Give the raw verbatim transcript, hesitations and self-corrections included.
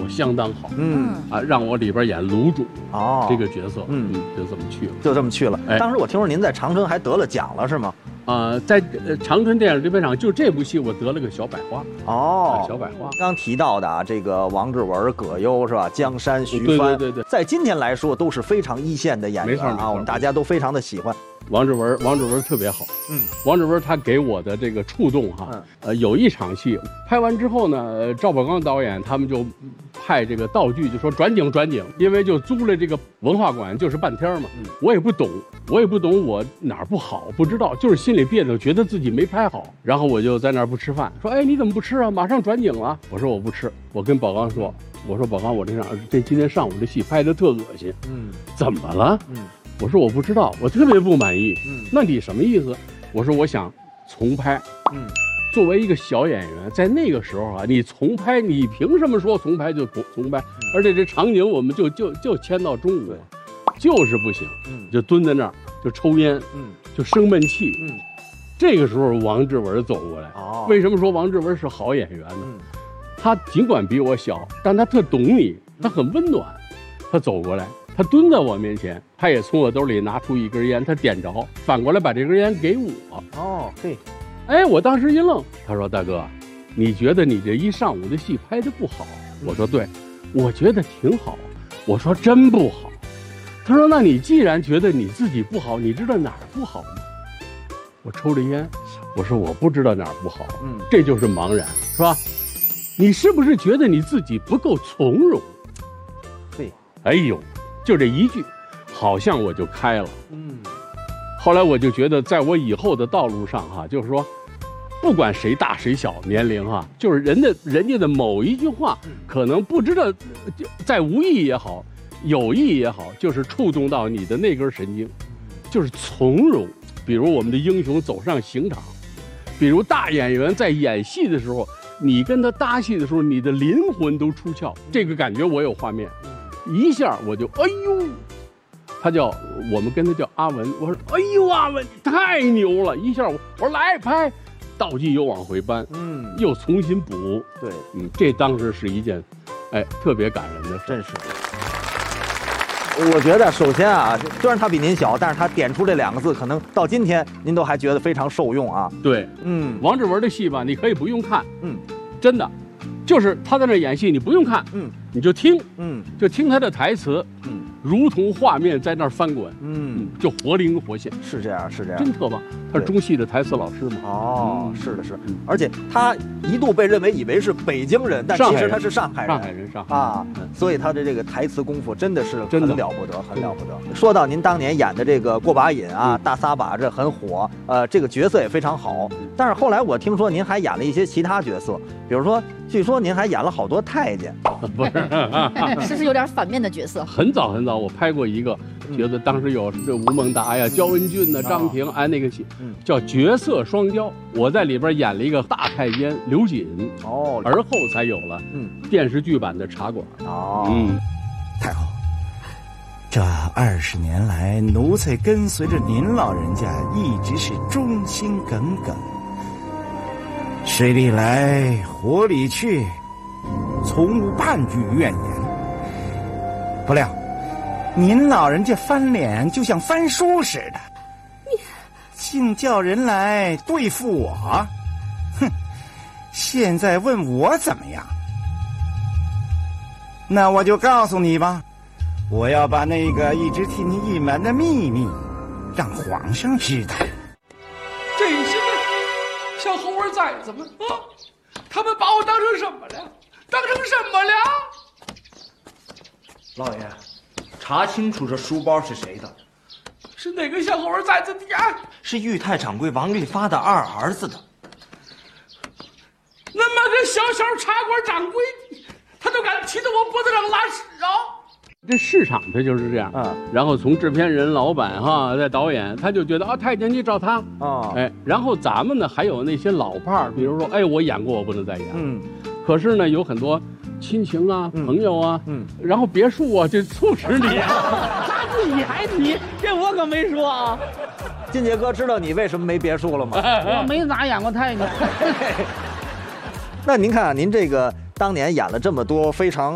我相当好， 嗯啊，让我里边演卤煮哦这个角色， 嗯嗯，就这么去了。 就这么去了。 哎当时我听说您在长春还得了奖了，是吗？ 啊，在呃长春电影制片厂，就这部戏我得了个小百花， 哦啊，小百花。 刚提到的啊，这个王志文、葛优是吧？江山、徐对帆， 对对对在今天来说都是非常一线的演员啊， 没错没错我们大家都非常的喜欢。 王志文，王志文特别好。 嗯， 王志文他给我的这个触动哈， 嗯呃，有一场戏拍完之后呢，呃赵宝刚导演他们就派这个道具，就说转景转景，因为就租了这个文化馆，就是半天嘛。 嗯我也不懂，我也不懂我哪儿不好，不知道，就是心里别扭，觉得自己没拍好。然后我就在那儿不吃饭，说，哎，你怎么不吃啊？马上转景了。我说我不吃，我跟宝刚说，我说宝刚，我这场这今天上午这戏拍的特恶心， 嗯怎么了？ 嗯我说我不知道，我特别不满意。 嗯那你什么意思？我说我想重拍。 嗯作为一个小演员，在那个时候啊，你重拍，你凭什么说重拍就重重拍？而且这场景我们就就就迁到中午，就是不行， 嗯就蹲在那儿就抽烟， 嗯就生闷气。 嗯这个时候王志文走过来， 哦为什么说王志文是好演员呢？ 嗯他尽管比我小，但他特懂你，他很温暖。他走过来，他蹲在我面前，他也从我兜里拿出一根烟，他点着，反过来把这根烟给我。 哦嘿哎，我当时一愣，他说：“大哥，你觉得你这一上午的戏拍得不好？”我说：“对，我觉得挺好。”我说：“真不好。”他说：“那你既然觉得你自己不好，你知道哪儿不好吗？”我抽着烟，我说：“我不知道哪儿不好。” 嗯这就是茫然，是吧？你是不是觉得你自己不够从容？ 嘿哎呦，就这一句，好像我就开了。 嗯后来我就觉得，在我以后的道路上哈、就是说，不管谁大谁小年龄哈、就是人的人家的某一句话，可能不知道，就在无意也好，有意也好，就是触动到你的那根神经，就是从容。比如我们的英雄走上刑场，比如大演员在演戏的时候，你跟他搭戏的时候，你的灵魂都出窍，这个感觉我有画面，一下我就哎呦。他叫我们跟他叫阿文，我说哎呦阿文你太牛了，一下我我说来拍，道具又往回搬， 嗯又重新补， 对， 嗯，这当时是一件，哎，特别感人的事。 真是。我觉得首先啊，虽然他比您小，但是他点出这两个字，可能到今天您都还觉得非常受用啊。 对， 嗯王志文的戏吧，你可以不用看， 嗯真的，就是他在那演戏，你不用看， 嗯你就听， 嗯就听他的台词， 嗯如同画面在那儿翻滚， 嗯， 就活灵活现， 是这样，是这样。 真特棒。他是中戏的台词老师嘛。 哦， 嗯是的是嗯， 而且他一度被认为以为是北京人，但上海人其实他是上海人。 上海人，上海人啊，所以他的这个台词功夫真的是很真的了不得，很了不得。说到您当年演的这个过把瘾啊， 嗯大撒把这很火，呃，这个角色也非常好。但是后来我听说您还演了一些其他角色，比如说，据说您还演了好多太监。 不是。 是不是有点反面的角色？ 很早很早，我拍过一个，觉得当时有这吴孟达呀、焦文俊呐、张庭，哎，那个戏嗯叫《角色双雕》，我在里边演了一个大太监刘瑾， 哦， 而后才有了嗯电视剧版的茶馆。 哦， 嗯， 太后，这二十年来，奴才跟随着您老人家一直是忠心耿耿，水里来火里去，从无半句怨言。不料，您老人家翻脸就像翻书似的，竟叫人来对付我。哼，现在问我怎么样？那我就告诉你吧，我要把那个一直替你隐瞒的秘密，让皇上知道。 这些个小猴儿崽子们啊，他们把我当成什么了？当成什么了？ 老爷，查清楚这书包是谁的？ 是哪个小猴儿崽子的呀？ 是裕泰掌柜王利发的二儿子的。 那么个小小茶馆掌柜的，他都敢骑在我脖子上拉屎啊！ 这市场它就是这样啊。 然后从制片人、老板哈，再导演，他就觉得啊，太监你找他哦， 哎，然后咱们呢还有那些老派儿，比如说哎，我演过，我不能再演。 嗯可是呢，有很多亲情啊、 嗯朋友啊， 嗯， 然后别墅啊，就促使你。 他自己还提，这我可没说啊， 金杰哥知道你为什么没别墅了吗？ 我没咋演过太监。 那您看啊，您这个当年演了这么多非常